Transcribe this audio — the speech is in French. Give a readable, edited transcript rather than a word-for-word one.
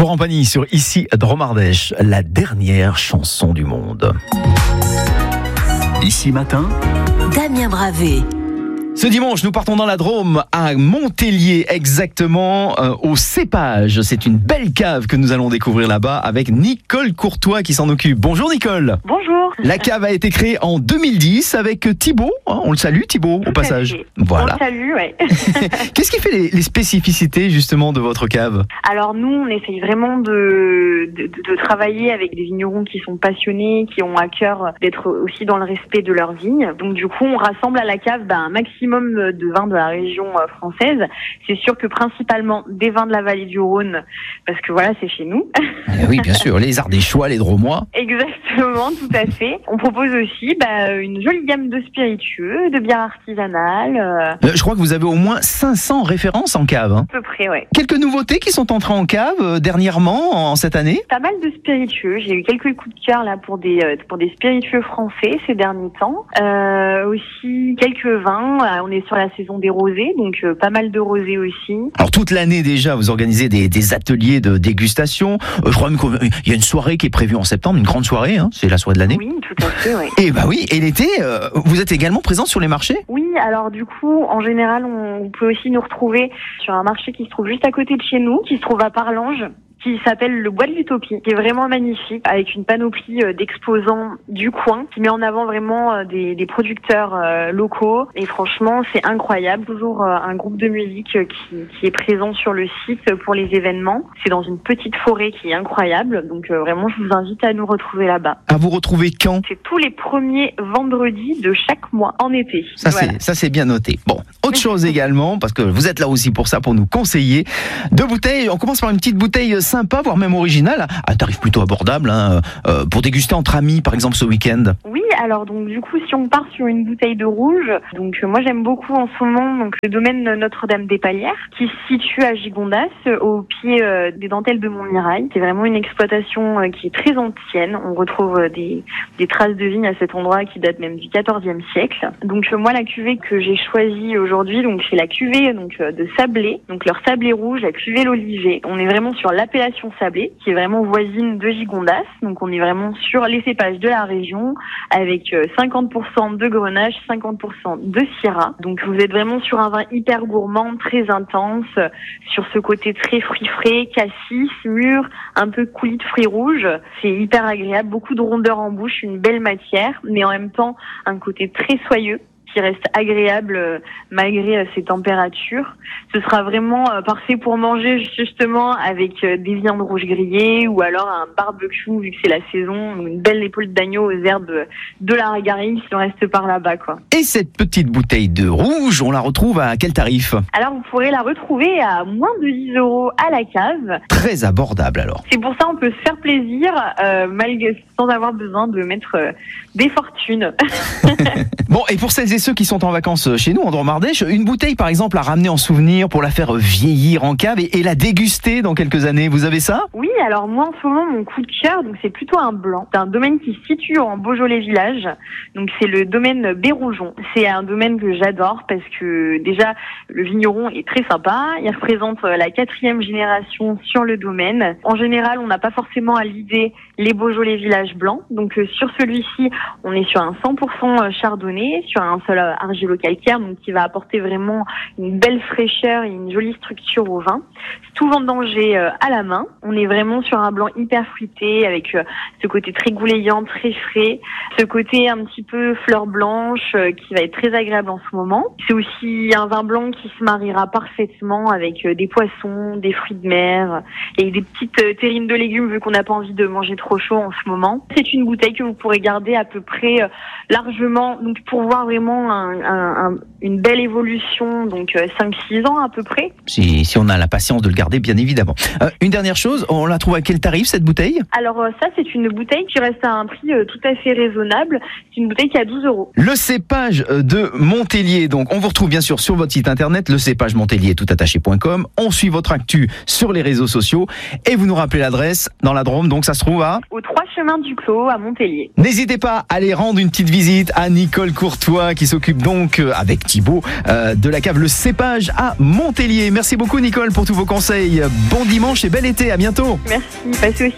Florent Pagny sur Ici Dromardèche, la dernière chanson du monde. Ici Matin, Damien Bravé. Ce dimanche, nous partons dans la Drôme, à Montélier exactement, au Cépage. C'est une belle cave que nous allons découvrir là-bas avec Nicole Courtois qui s'en occupe. Bonjour Nicole. Bonjour. La cave a été créée en 2010 avec Thibaut. On le salue Thibaut au passage. Voilà. On le salue, ouais. Qu'est-ce qui fait les spécificités justement de votre cave? Alors nous, on essaye vraiment de travailler avec des vignerons qui sont passionnés, qui ont à cœur d'être aussi dans le respect de leurs vignes. Donc du coup, on rassemble à la cave un maximum de vins de la région française. C'est sûr que principalement des vins de la vallée du Rhône, parce que voilà, c'est chez nous. Oui, bien sûr, les Ardéchois, les Dromois. Exactement, tout à fait. On propose aussi une jolie gamme de spiritueux, de bières artisanales. Je crois que vous avez au moins 500 références en cave. À peu près, ouais. Quelques nouveautés qui sont entrées en cave dernièrement, en cette année? Pas mal de spiritueux. J'ai eu quelques coups de cœur là pour des spiritueux français ces derniers temps. Aussi quelques vins. On est sur la saison des rosés, donc pas mal de rosés aussi. Alors toute l'année déjà, vous organisez des ateliers de dégustation. Je crois même qu'il y a une soirée qui est prévue en septembre, une grande soirée, hein, c'est la soirée de l'année. Oui, tout à fait, oui. Et oui, et l'été, vous êtes également présent sur les marchés? Oui, alors du coup, en général, on peut aussi nous retrouver sur un marché qui se trouve juste à côté de chez nous, qui se trouve à Parlange, qui s'appelle le Bois de l'Utopie, qui est vraiment magnifique, avec une panoplie d'exposants du coin, qui met en avant vraiment des producteurs locaux. Et franchement, c'est incroyable. Toujours un groupe de musique qui est présent sur le site pour les événements. C'est dans une petite forêt qui est incroyable. Donc vraiment, je vous invite à nous retrouver là-bas. À vous retrouver quand? C'est tous les premiers vendredis de chaque mois en été. Ça, voilà. Ça c'est bien noté. Bon, autre chose également, parce que vous êtes là aussi pour ça, pour nous conseiller. 2 bouteilles. On commence par une petite bouteille sympa, voire même original, à tarif plutôt abordable, hein, pour déguster entre amis, par exemple, ce week-end. Oui, alors donc du coup, si on part sur une bouteille de rouge, donc moi j'aime beaucoup en ce moment donc le domaine Notre-Dame des Palières, qui se situe à Gigondas, au pied des dentelles de Montmirail. C'est vraiment une exploitation qui est très ancienne. On retrouve des traces de vignes à cet endroit qui datent même du XIVe siècle. Donc moi, la cuvée que j'ai choisie aujourd'hui, donc c'est la cuvée de Sablé, donc leur Sablé rouge, la cuvée l'Olivet. On est vraiment sur l'appellation Sablé, qui est vraiment voisine de Gigondas. Donc on est vraiment sur les cépages de la région, avec 50% de Grenache, 50% de Syrah. Donc vous êtes vraiment sur un vin hyper gourmand, très intense, sur ce côté très fruit frais, cassis, mûr, un peu coulis de fruits rouges. C'est hyper agréable, beaucoup de rondeur en bouche, une belle matière, mais en même temps un côté très soyeux, qui reste agréable malgré ces températures. Ce sera vraiment parfait pour manger justement avec des viandes rouges grillées ou alors un barbecue vu que c'est la saison, une belle épaule d'agneau aux herbes de la Régarine si on reste par là-bas, quoi. Et cette petite bouteille de rouge, on la retrouve à quel tarif? Alors vous pourrez la retrouver à moins de 10 € à la cave. Très abordable alors. C'est pour ça on peut se faire plaisir malgré sans avoir besoin de mettre des fortunes. Bon, et pour celles et ceux qui sont en vacances chez nous en Dromardèche, une bouteille par exemple à ramener en souvenir pour la faire vieillir en cave et la déguster dans quelques années, vous avez ça? Oui, alors moi en ce moment mon coup de cœur, donc c'est plutôt un blanc. C'est un domaine qui se situe en Beaujolais village, donc c'est le domaine Béroujon. C'est un domaine que j'adore parce que déjà le vigneron est très sympa, il représente la 4e génération sur le domaine. En général, on n'a pas forcément à l'idée les Beaujolais villages blancs, donc sur celui-ci, on est sur un 100% chardonnay, sur un sol argilo-calcaire, donc qui va apporter vraiment une belle fraîcheur et une jolie structure au vin. C'est tout vendangé à la main. On est vraiment sur un blanc hyper fruité avec ce côté très goulayant, très frais, ce côté un petit peu fleur blanche qui va être très agréable en ce moment. C'est aussi un vin blanc qui se mariera parfaitement avec des poissons, des fruits de mer et des petites terrines de légumes vu qu'on n'a pas envie de manger trop chaud en ce moment. C'est une bouteille que vous pourrez garder à peu près largement, donc pour voir vraiment une belle évolution, donc 5-6 ans à peu près. Si on a la patience de le garder, bien évidemment. Une dernière chose, on la trouve à quel tarif cette bouteille? Alors ça, c'est une bouteille qui reste à un prix tout à fait raisonnable. C'est une bouteille qui est à 12 €. Le cépage de Montélier, donc on vous retrouve bien sûr sur votre site internet, le cépage Montélier toutattaché.com. On suit votre actu sur les réseaux sociaux et vous nous rappelez l'adresse dans la Drôme, donc ça se trouve à... Aux 3 chemin du Clos à Montpellier. N'hésitez pas à aller rendre une petite visite à Nicole Courtois qui s'occupe donc avec Thibaut de la cave Le Cépage à Montpellier. Merci beaucoup Nicole pour tous vos conseils. Bon dimanche et bel été, à bientôt. Merci, passez aussi